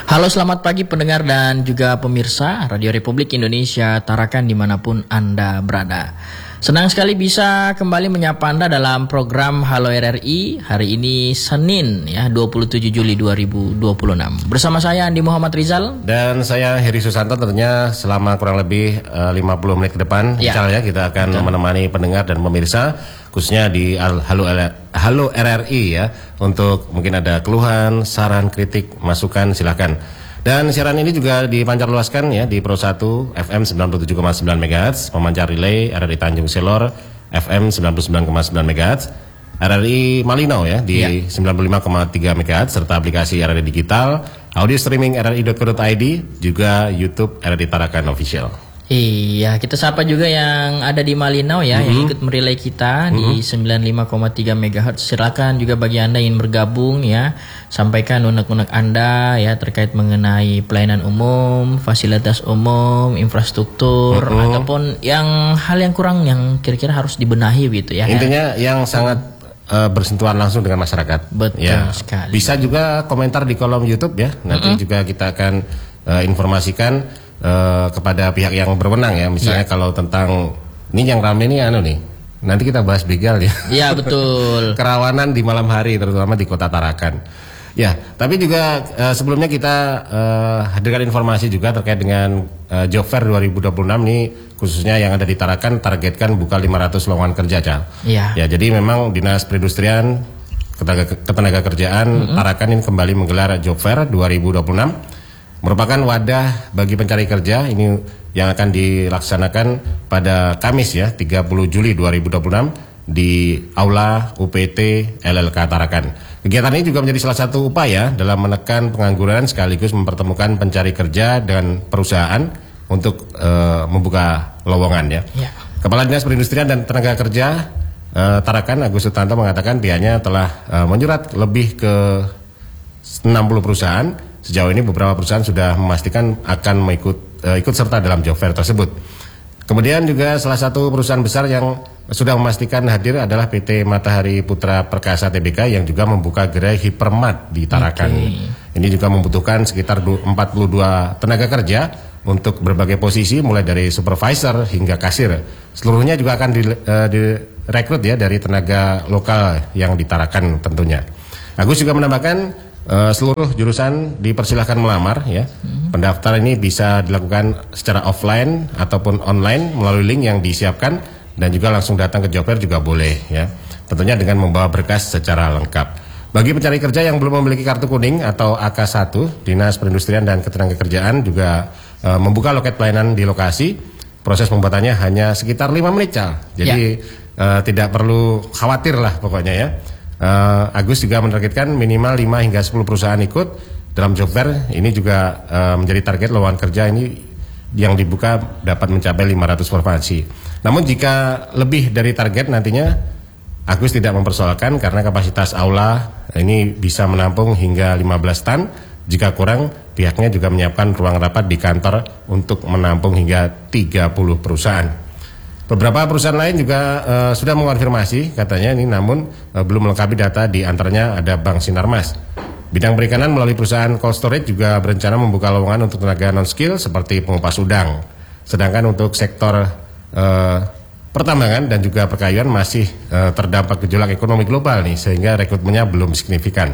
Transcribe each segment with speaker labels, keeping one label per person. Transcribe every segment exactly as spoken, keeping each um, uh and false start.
Speaker 1: Halo, selamat pagi pendengar dan juga pemirsa Radio Republik Indonesia Tarakan dimanapun Anda berada. Senang sekali bisa kembali menyapa Anda dalam program Halo R R I hari ini Senin ya dua puluh tujuh Juli dua ribu dua puluh enam. Bersama saya Andi Muhammad Rizal
Speaker 2: dan saya Heri Susanto. Tentunya selama kurang lebih uh, lima puluh menit ke depan ya, ya kita akan betul. menemani pendengar dan pemirsa khususnya di Halo Halo R R I ya, untuk mungkin ada keluhan, saran, kritik, masukan silakan. Dan siaran ini juga dipancarluaskan ya di Pro satu F M sembilan puluh tujuh koma sembilan megahertz, pemancar relay R R I Tanjung Selor F M sembilan puluh sembilan koma sembilan megahertz, R R I Malinau ya di ya. sembilan puluh lima koma tiga megahertz, serta aplikasi R R I Digital, audio streaming R R I dot co dot I D, juga YouTube R R I Tarakan Official.
Speaker 1: Iya, kita sapa juga yang ada di Malinau ya, mm-hmm. yang ikut merilai kita mm-hmm. di sembilan puluh lima koma tiga megahertz. Silakan juga bagi Anda yang bergabung ya, sampaikan unek-unek Anda ya terkait mengenai pelayanan umum, fasilitas umum, infrastruktur, mm-hmm. ataupun yang hal yang kurang yang kira-kira harus dibenahi gitu ya.
Speaker 2: Intinya ya. yang sangat uh, bersentuhan langsung dengan masyarakat.
Speaker 1: Betul ya. sekali.
Speaker 2: Bisa juga komentar di kolom YouTube ya. Nanti mm-hmm. juga kita akan uh, informasikan Uh, kepada pihak yang berwenang ya, misalnya yeah. kalau tentang ini yang rame nih anu nih, nanti kita bahas begal ya.
Speaker 1: Iya betul.
Speaker 2: Kerawanan di malam hari terutama di Kota Tarakan. Ya, tapi juga uh, sebelumnya kita uh, hadirkan informasi juga terkait dengan uh, Job Fair dua ribu dua puluh enam nih, khususnya yang ada di Tarakan targetkan buka lima ratus lowongan kerja, Cal.
Speaker 1: Iya.
Speaker 2: Ya, jadi memang Dinas Perindustrian Ketenaga, Ketenaga Kerjaan mm-hmm. Tarakan ini kembali menggelar Job Fair dua ribu dua puluh enam. Merupakan wadah bagi pencari kerja ini yang akan dilaksanakan pada Kamis ya tiga puluh Juli dua ribu dua puluh enam di Aula U P T L L K Tarakan. Kegiatan ini juga menjadi salah satu upaya dalam menekan pengangguran sekaligus mempertemukan pencari kerja dan perusahaan untuk uh, membuka lowongan ya. ya. Kepala Dinas Perindustrian dan Tenaga Kerja uh, Tarakan Agus Sutanto mengatakan pihaknya telah uh, menyurat lebih ke enam puluh perusahaan. Sejauh ini beberapa perusahaan sudah memastikan akan mengikut uh, ikut serta dalam job fair tersebut. Kemudian juga salah satu perusahaan besar yang sudah memastikan hadir adalah P T Matahari Putra Perkasa T B K yang juga membuka gerai Hipermat di Tarakan. Okay. Ini juga membutuhkan sekitar empat puluh dua tenaga kerja untuk berbagai posisi mulai dari supervisor hingga kasir. Seluruhnya juga akan di, uh, direkrut ya dari tenaga lokal yang di Tarakan tentunya. Agus juga menambahkan Uh, seluruh jurusan dipersilahkan melamar ya. Hmm. Pendaftaran ini bisa dilakukan secara offline ataupun online melalui link yang disiapkan, dan juga langsung datang ke job fair juga boleh ya. Tentunya dengan membawa berkas secara lengkap. Bagi pencari kerja yang belum memiliki kartu kuning atau A K satu, Dinas Perindustrian dan Ketenagakerjaan juga uh, membuka loket pelayanan di lokasi. Proses pembuatannya hanya sekitar lima menit, Cal. Jadi ya. uh, tidak perlu khawatir lah pokoknya ya. Uh, Agus juga menargetkan minimal lima hingga sepuluh perusahaan ikut dalam job fair. Ini juga uh, menjadi target lowongan kerja ini yang dibuka dapat mencapai lima ratus vakansi. Namun jika lebih dari target nantinya, Agus tidak mempersoalkan karena kapasitas aula ini bisa menampung hingga lima belas tan. Jika kurang, pihaknya juga menyiapkan ruang rapat di kantor untuk menampung hingga tiga puluh perusahaan. Beberapa perusahaan lain juga uh, sudah mengonfirmasi katanya ini, namun uh, belum melengkapi data. Di antaranya ada Bank Sinarmas. Bidang perikanan melalui perusahaan Cold Storage juga berencana membuka lowongan untuk tenaga non-skill seperti pengupas udang. Sedangkan untuk sektor uh, pertambangan dan juga perkayuan masih uh, terdampak gejolak ekonomi global nih, sehingga rekrutmennya belum signifikan.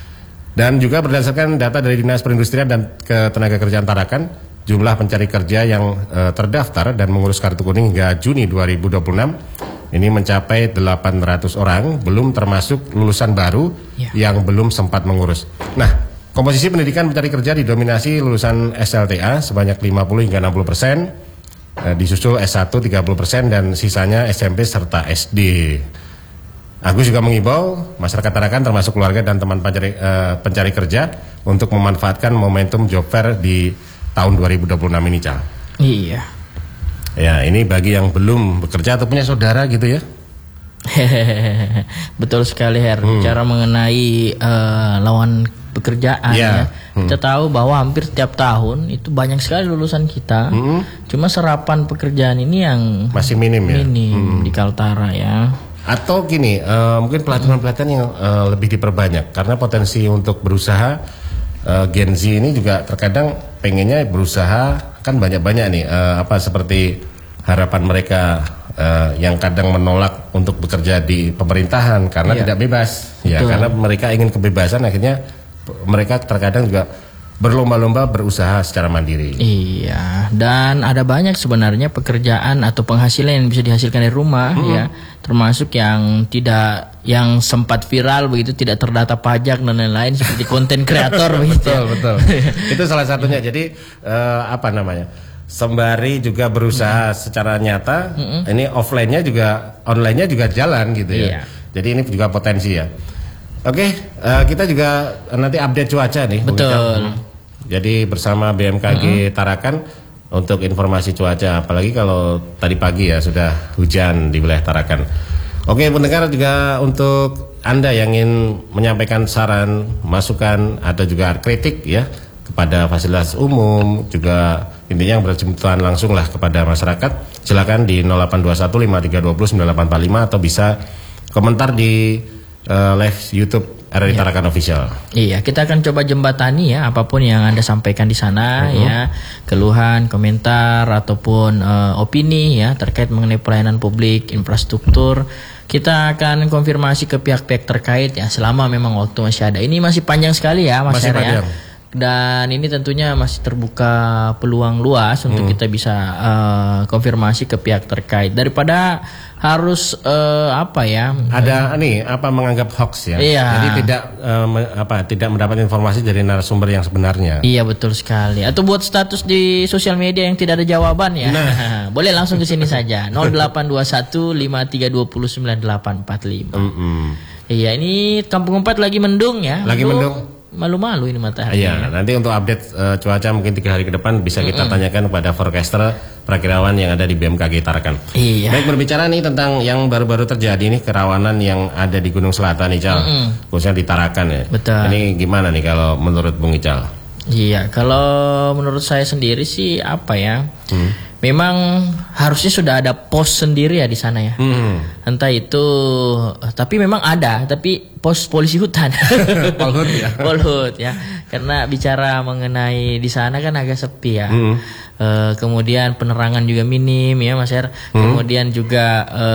Speaker 2: Dan juga berdasarkan data dari Dinas Perindustrian dan Ketenagakerjaan Tarakan, jumlah pencari kerja yang uh, terdaftar dan mengurus kartu kuning hingga Juni dua ribu dua puluh enam ini mencapai delapan ratus orang, belum termasuk lulusan baru ya. yang belum sempat mengurus. Nah, komposisi pendidikan pencari kerja didominasi lulusan S L T A sebanyak lima puluh hingga enam puluh persen, uh, disusul S satu tiga puluh persen dan sisanya S M P serta S D. Agus juga mengimbau masyarakat Tarakan termasuk keluarga dan teman pencari, uh, pencari kerja untuk memanfaatkan momentum job fair di tahun dua ribu dua puluh enam ini, Cal.
Speaker 1: Iya.
Speaker 2: Ya, ini bagi yang belum bekerja atau punya saudara gitu ya.
Speaker 1: Betul sekali, Her. Hmm. Cara mengenai uh, lawan pekerjaan ya. ya. Hmm. Kita tahu bahwa hampir setiap tahun itu banyak sekali lulusan kita. Hmm. Cuma serapan pekerjaan ini yang
Speaker 2: masih minim ya.
Speaker 1: Minim hmm. di Kaltara ya.
Speaker 2: Atau gini, uh, mungkin pelatihan-pelatihan yang uh, lebih diperbanyak karena potensi untuk berusaha uh, Gen Z ini juga terkadang pengennya berusaha, kan banyak-banyak nih uh, apa seperti harapan mereka uh, yang kadang menolak untuk bekerja di pemerintahan karena iya. tidak bebas, ya. Betul. Karena mereka ingin kebebasan, akhirnya mereka terkadang juga berlomba-lomba berusaha secara mandiri.
Speaker 1: Iya, dan ada banyak sebenarnya pekerjaan atau penghasilan yang bisa dihasilkan dari rumah, hmm. ya, termasuk yang tidak, yang sempat viral begitu, tidak terdata pajak dan lain-lain seperti konten kreator begitu.
Speaker 2: Betul, betul. Itu salah satunya. Jadi uh, apa namanya? Sembari juga berusaha hmm. secara nyata, hmm. ini offline-nya juga, online-nya juga jalan gitu ya. Iya. Jadi ini juga potensi ya. Oke, uh, kita juga nanti update cuaca nih.
Speaker 1: Betul.
Speaker 2: Jadi bersama B M K G mm-hmm. Tarakan untuk informasi cuaca. Apalagi kalau tadi pagi ya sudah hujan di wilayah Tarakan. Oke, pendengar, juga untuk Anda yang ingin menyampaikan saran, masukan atau juga kritik ya kepada fasilitas umum, juga intinya yang bersentuhan langsung lah kepada masyarakat, silakan di nol delapan dua satu lima tiga dua nol sembilan delapan empat lima atau bisa komentar di Uh, live YouTube R R I ya. Tarakan Official.
Speaker 1: Iya, kita akan coba jembatani ya apapun yang Anda sampaikan di sana, uh-huh. ya, keluhan, komentar ataupun uh, opini ya terkait mengenai pelayanan publik, infrastruktur. Kita akan konfirmasi ke pihak-pihak terkait ya selama memang waktu masih ada. Ini masih panjang sekali ya Mas Her ya. Dan ini tentunya masih terbuka peluang luas untuk hmm. kita bisa uh, konfirmasi ke pihak terkait daripada harus uh, apa ya?
Speaker 2: Ada nih apa menganggap hoax ya?
Speaker 1: Iya.
Speaker 2: Jadi tidak uh, me, apa tidak mendapat informasi dari narasumber yang sebenarnya.
Speaker 1: Iya, betul sekali. Atau buat status di sosial media yang tidak ada jawaban ya. Nah. Boleh langsung ke sini saja nol delapan dua satu lima tiga dua nol sembilan delapan empat lima. Mm-hmm. Iya, ini Kampung Empat lagi mendung ya.
Speaker 2: Lagi mendung. mendung.
Speaker 1: Malu-malu ini matahari.
Speaker 2: Iya, nanti untuk update uh, cuaca mungkin tiga hari ke depan bisa kita mm-hmm. tanyakan kepada forecaster perakirawan yang ada di B M K G Tarakan. Iya. Baik, berbicara nih tentang yang baru-baru terjadi nih, kerawanan yang ada di Gunung Selatan nih, Cal. Mm-hmm. Khususnya di Tarakan ya. Betul. Ini gimana nih kalau menurut Bung Ical?
Speaker 1: Iya, kalau menurut saya sendiri sih apa ya? Hmm. Memang harusnya sudah ada pos sendiri ya di sana ya. Hmm. Entah itu, tapi memang ada, tapi pos polisi hutan.
Speaker 2: Polhut ya.
Speaker 1: Polhut ya. Karena bicara mengenai di sana kan agak sepi ya. Hmm. E, kemudian penerangan juga minim ya Mas Her. Hmm. Kemudian juga e,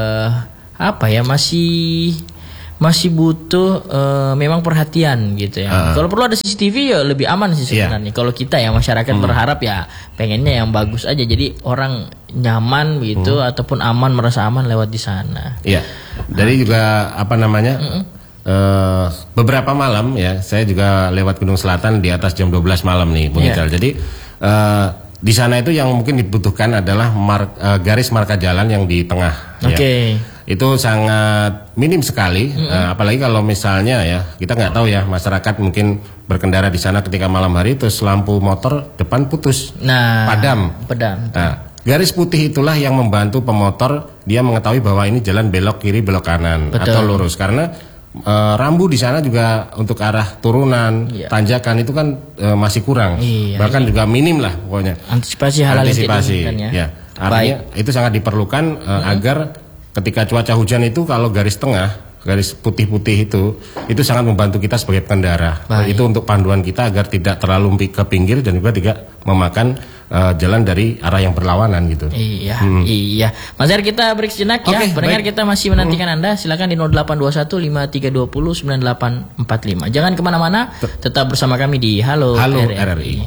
Speaker 1: apa ya, masih masih butuh uh, memang perhatian gitu ya. Uh. Kalau perlu ada C C T V ya lebih aman sih sebenarnya. Yeah. Kalau kita ya masyarakat hmm. berharap ya pengennya yang bagus aja, jadi orang nyaman gitu hmm. ataupun aman, merasa aman lewat di sana.
Speaker 2: Iya. Yeah. Dari nah. juga apa namanya? Mm-mm. Uh, beberapa malam ya saya juga lewat Gunung Selatan di atas jam dua belas malam nih Bung yeah. Ical. Jadi uh, di sana itu yang mungkin dibutuhkan adalah mar- uh, garis marka jalan yang di tengah. Oke. Okay. Ya. Itu sangat minim sekali, mm-hmm. uh, apalagi kalau misalnya ya kita nggak tahu ya, masyarakat mungkin berkendara di sana ketika malam hari terus lampu motor depan putus, nah, padam. Padam. Nah, garis putih itulah yang membantu pemotor dia mengetahui bahwa ini jalan belok kiri, belok kanan. Betul. Atau lurus, karena uh, rambu di sana juga untuk arah turunan, iya. tanjakan itu kan uh, masih kurang, iya, bahkan iya. juga minim lah pokoknya.
Speaker 1: Antisipasi hal-hal yang tidak diinginkan ya.
Speaker 2: Ya, artinya Baik. itu sangat diperlukan uh, mm-hmm. agar ketika cuaca hujan itu kalau garis tengah, garis putih-putih itu, itu sangat membantu kita sebagai pengendara. Baik. Itu untuk panduan kita agar tidak terlalu ke pinggir dan juga tidak memakan uh, jalan dari arah yang berlawanan gitu.
Speaker 1: Iya, hmm. iya. Mas Her, kita break sejenak okay, ya. Pendengar kita masih menantikan hmm. Anda. Silakan di nol delapan dua satu lima tiga dua nol sembilan delapan empat lima. Jangan kemana-mana, tetap bersama kami di Halo, Halo R R I. R R I.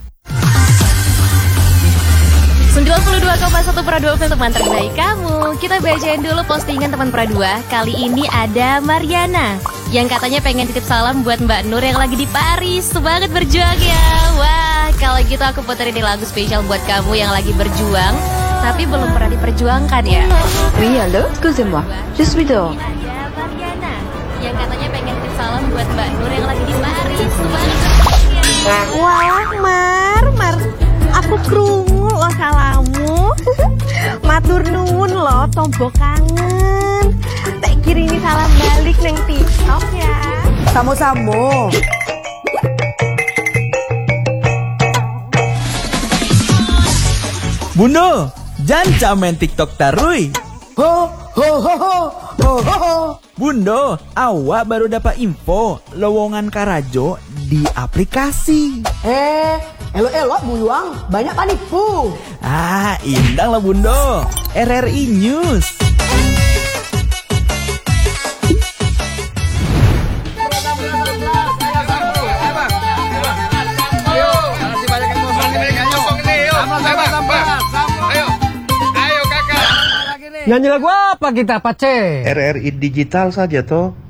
Speaker 3: sembilan puluh dua koma satu Pro dua teman terbaik kamu. Kita bacain dulu postingan teman Pro dua. Kali ini ada Mariana yang katanya pengen titip salam buat Mbak Nur yang lagi di Paris. Semangat berjuang ya. Wah, kalau gitu aku puterin lagu spesial buat kamu yang lagi berjuang tapi belum pernah diperjuangkan ya.
Speaker 4: Oui, allô, excusez-moi. Je suis dehors.
Speaker 3: Ada Mariana yang katanya pengen titip salam buat Mbak Nur yang lagi di Paris. Semangat berjuang ya.
Speaker 5: Wah, Mar, Mar. Aku krungu lo salamu. Matur nuwun lo, tombok kangen. Tak kirimi salam balik neng TikTok ya.
Speaker 6: Samo-samo.
Speaker 7: Bundo, jangan main TikTok tarui.
Speaker 6: Ho ho ho ho ho ho ho.
Speaker 7: Bundo, awak baru dapat info lowongan Karajo di aplikasi.
Speaker 6: Eh, elok-elok buyuang, banyak panipu.
Speaker 7: Ah, indang lah Bundo. R R I News.
Speaker 8: Nyanyi lagu apa kita, Pace?
Speaker 9: R R I digital saja toh.